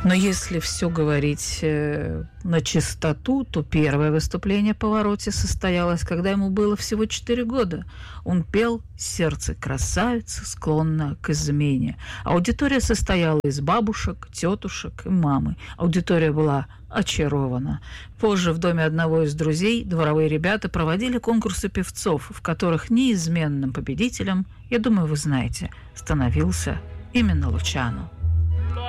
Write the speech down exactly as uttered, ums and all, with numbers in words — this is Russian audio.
Но если все говорить э, на чистоту, то первое выступление Паваротти состоялось, когда ему было всего четыре года. Он пел «Сердце красавицы, склонно к измене». Аудитория состояла из бабушек, тетушек и мамы. Аудитория была очарована. Позже в доме одного из друзей дворовые ребята проводили конкурсы певцов, в которых неизменным победителем, я думаю, вы знаете, становился именно Лучано.